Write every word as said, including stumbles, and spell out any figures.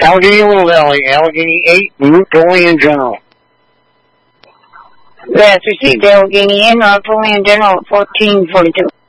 Allegheny Little Valley, Allegheny eight, Napoleon General. Yes, received Allegheny in Napoleon General fourteen forty-two.